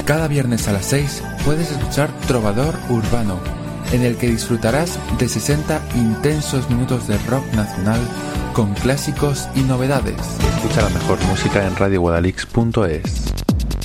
Cada viernes a las 6 puedes escuchar Trovador Urbano, en el que disfrutarás de 60 intensos minutos de rock nacional con clásicos y novedades. Escucha la mejor música en radioguadalix.es.